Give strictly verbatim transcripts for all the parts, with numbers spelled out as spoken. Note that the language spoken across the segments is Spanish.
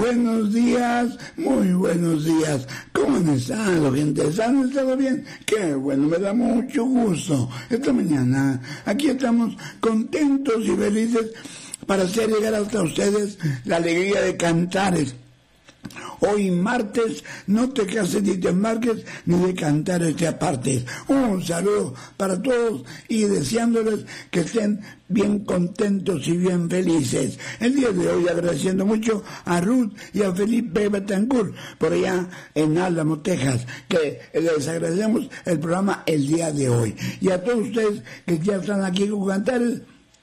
buenos días, muy buenos días. ¿Cómo han estado, gente? ¿Han estado bien? Qué bueno, me da mucho gusto. Esta mañana aquí estamos contentos y felices para hacer llegar hasta ustedes la alegría de Cantares. Hoy martes, no te cases ni te embarques, ni de Cantares te apartes. Un saludo para todos y deseándoles que estén bien contentos y bien felices. El día de hoy agradeciendo mucho a Ruth y a Felipe Betancourt, por allá en Álamo, Texas, que les agradecemos el programa el día de hoy. Y a todos ustedes que ya están aquí con Cantares,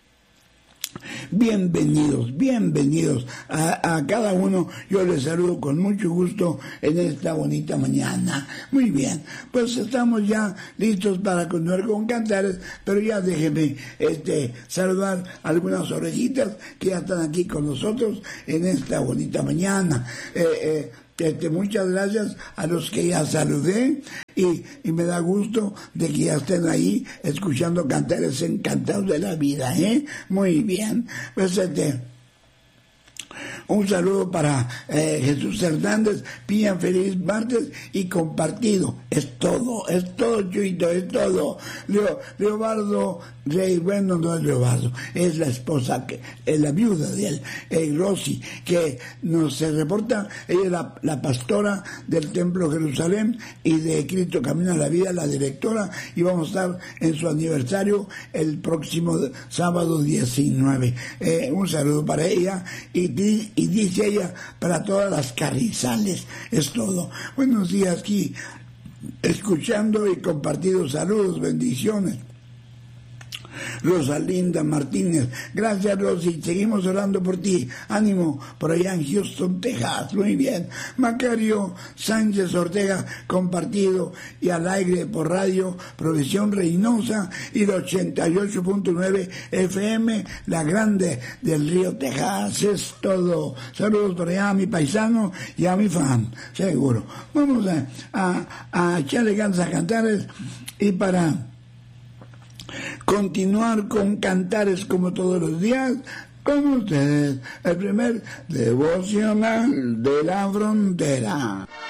bienvenidos, bienvenidos a, a cada uno. Yo les saludo con mucho gusto en esta bonita mañana. Muy bien, pues estamos ya listos para continuar con Cantares, pero ya déjenme este, saludar a algunas orejitas que ya están aquí con nosotros en esta bonita mañana. Eh, eh, Este, muchas gracias a los que ya saludé y, y me da gusto de que ya estén ahí escuchando Cantares encantados de la vida, ¿eh? Muy bien, pues este... un saludo para eh, Jesús Hernández, pidan feliz martes y compartido. Es todo, es todo, Chuito, es todo. Leo, Leobardo Rey, bueno, no es Leobardo, es la esposa, que es la viuda de él, eh, Rosy, que nos se reporta. Ella es la, la pastora del Templo Jerusalén y de Cristo Camino a la Vida, la directora, y vamos a estar en su aniversario el próximo sábado diecinueve. Eh, un saludo para ella y Y dice ella, para todas las Carrizales, es todo. Buenos días aquí, escuchando y compartiendo saludos, bendiciones. Rosalinda Martínez, gracias Rosy, seguimos orando por ti, ánimo, por allá en Houston, Texas, muy bien. Macario Sánchez Ortega, compartido y al aire por radio Provisión Reynosa y el ochenta y ocho punto nueve F M, la grande del Río Texas, es todo. Saludos por allá a mi paisano y a mi fan, seguro. Vamos a, a, a echarle ganas a Cantares y para continuar con Cantares como todos los días, con ustedes, el primer devocional de la frontera.